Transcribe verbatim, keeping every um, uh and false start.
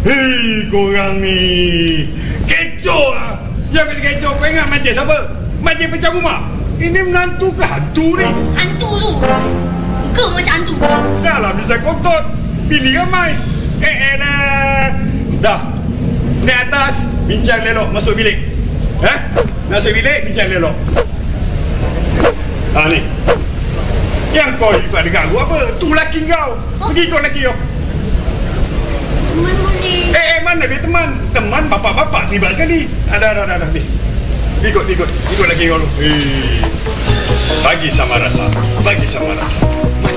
Hei, korang ni kecoh lah. Yang kena kecoh, kau ingat Majid siapa? Majid pecah rumah. Ini menantu ke hantu ni? Hantu tu. Muka macam hantu. Dah lah bisa kotor. Pilih ramai. Eh, eh, dah. Dah. Naik atas, bincang lelok masuk bilik. Eh? Masuk bilik, bincang lelok. Ah, ni. Yang kau lipat dekat aku apa? Tu laki kau. Pergi kau laki kau. Teman boleh. Eh, eh, mana dia teman? Teman bapak-bapak terlibat sekali. Ada, ada, ada, ada. Ni. Ikut, ikut. Ikut lagi kau dulu. Eh. Bagi sama rata. Bagi sama rasa.